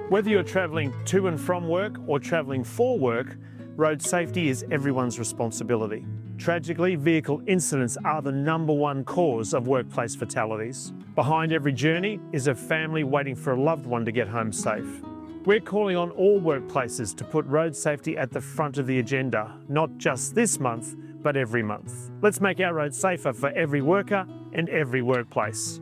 Whether you're travelling to and from work or travelling for work, road safety is everyone's responsibility. Tragically, vehicle incidents are the #1 cause of workplace fatalities. Behind every journey is a family waiting for a loved one to get home safe. We're calling on all workplaces to put road safety at the front of the agenda, not just this month, but every month. Let's make our roads safer for every worker and every workplace.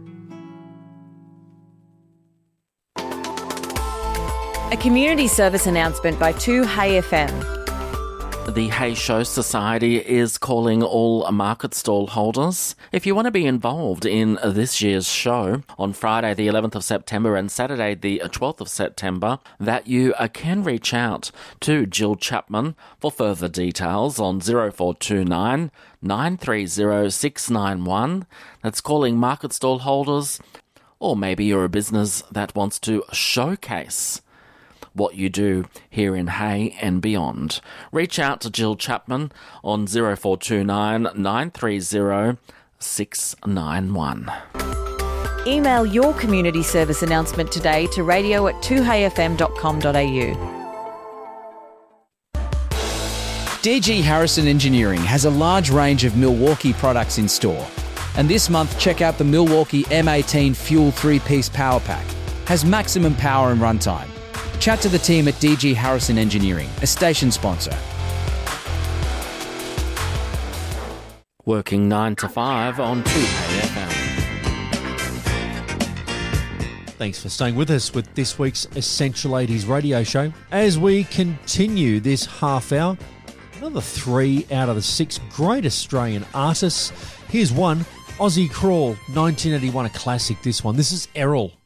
A community service announcement by 2Hey FM. The Hay Show Society is calling all market stall holders. If you want to be involved in this year's show on Friday the 11th of September and Saturday the 12th of September, that you can reach out to Jill Chapman for further details on 0429 930 691. That's calling market stall holders, or maybe you're a business that wants to showcase what you do here in Hay and beyond. Reach out to Jill Chapman on 0429 930 691. Email your community service announcement today to radio@2heyfm.com.au. DG Harrison Engineering has a large range of Milwaukee products in store. And this month, check out the Milwaukee M18 Fuel 3-piece Power Pack. Has maximum power and runtime. Chat to the team at DG Harrison Engineering, a station sponsor. Working 9 to 5 on 2Hey FM. Thanks for staying with us with this week's Essential 80s radio show. As we continue this half hour, another 3 out of the 6 great Australian artists. Here's one, Aussie Crawl, 1981, a classic, this one. This is Errol.